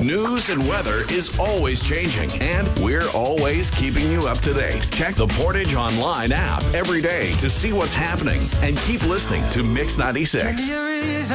News and weather is always changing, and we're always keeping you up to date. Check the Portage Online app every day to see what's happening, and keep listening to Mix 96.